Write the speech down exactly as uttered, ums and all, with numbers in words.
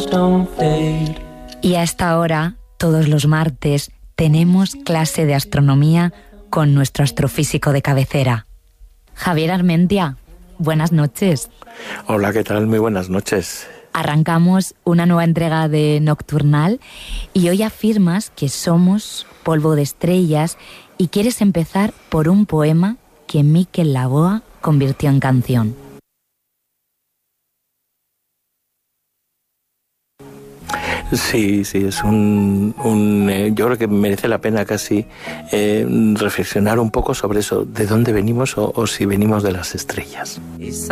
Y a esta hora, todos los martes, tenemos clase de astronomía con nuestro astrofísico de cabecera. Javier Armentia, buenas noches. Hola, ¿qué tal? Muy buenas noches. Arrancamos una nueva entrega de Nocturnal y hoy afirmas que somos polvo de estrellas y quieres empezar por un poema que Miquel Laboa convirtió en canción. Sí, sí, es un... un eh, yo creo que merece la pena casi eh, reflexionar un poco sobre eso, de dónde venimos o, o si venimos de las estrellas.